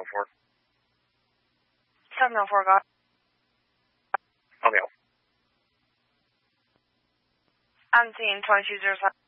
704. 704, go ahead. Okay. I'm seeing 2207.